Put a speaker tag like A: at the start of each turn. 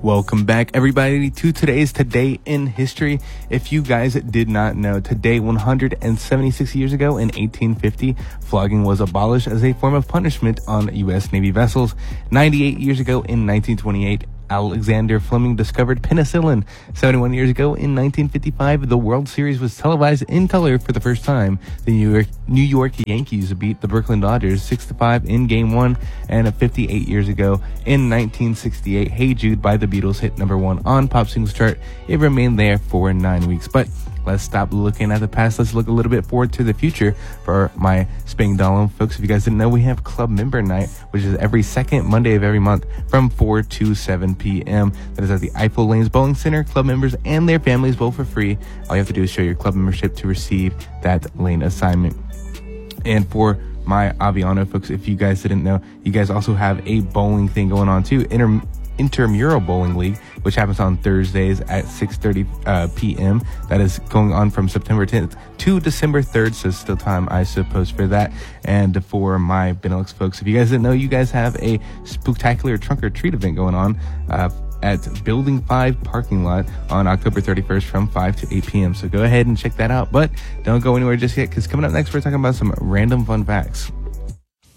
A: Welcome back, everybody, to today's Today in History. If you guys did not know, today, 176 years ago in 1850, flogging was abolished as a form of punishment on U.S. Navy vessels. 98 years ago in 1928, Alexander Fleming discovered penicillin. 71 years ago in 1955, the World Series was televised in color for the first time. The New York Yankees beat the Brooklyn Dodgers 6-5 in Game 1. And 58 years ago in 1968, Hey Jude by the Beatles hit number 1 on Pop Singles Chart. It remained there for 9 weeks. But let's stop looking at the past. Let's look a little bit forward to the future for my Spang Dahlem folks. If you guys didn't know, we have Club Member Night, which is every second Monday of every month from 4 to 7 p.m. That is at the Eiffel Lanes Bowling Center. Club members and their families bowl for free. All you have to do is show your club membership to receive that lane assignment. And for my Aviano folks, if you guys didn't know, you guys also have a bowling thing going on too. Intramural Bowling League, which happens on Thursdays at 6:30 p.m. That is going on from September 10th to December 3rd, so still time, I suppose, for that. And for my Benelux folks, if you guys didn't know, you guys have a spectacular trunk or treat event going on at Building 5 parking lot on October 31st from 5 to 8 p.m. So go ahead and check that out, but don't go anywhere just yet, because coming up next, we're talking about some random fun facts.